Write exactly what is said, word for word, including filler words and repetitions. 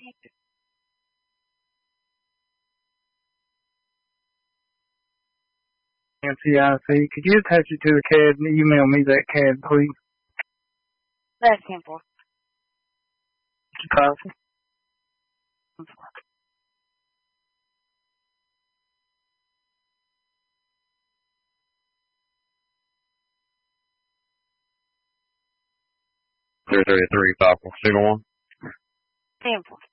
N C I C. Could you attach it to the C A D and email me that C A D, please? That's simple. Copy. Three three three five four six one. Simple.